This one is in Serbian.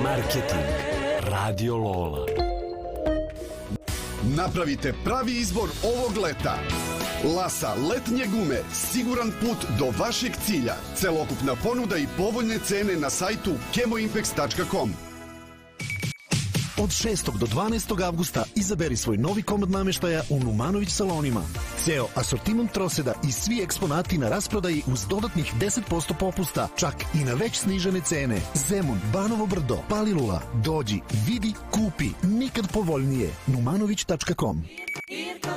Marketing Radio Lola. Napravite pravi izbor ovog leta. Lasa letnje gume, siguran put do vašeg cilja. Celokupna ponuda i povoljne cene na sajtu chemoimpex.com. Od 6. do 12. avgusta izaberi svoj novi komad nameštaja u Numanović salonima. Ceo asortiman troseda i svi eksponati na rasprodaji uz dodatnih 10% popusta, čak i na već snižene cene. Zemun, Banovo Brdo, Palilula. Dođi, vidi, kupi. Nikad povoljnije. Numanović.com.